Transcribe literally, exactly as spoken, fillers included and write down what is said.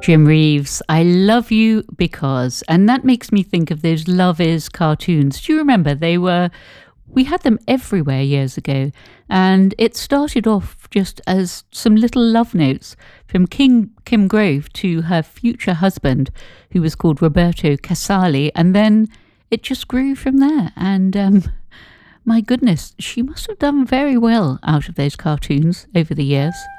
Jim Reeves, I love you because, and that makes me think of those Love Is cartoons. Do you remember? They were, we had them everywhere years ago, and it started off just as some little love notes from King, Kim Grove to her future husband, who was called Roberto Casali, and then it just grew from there. And um, my goodness, she must have done very well out of those cartoons over the years.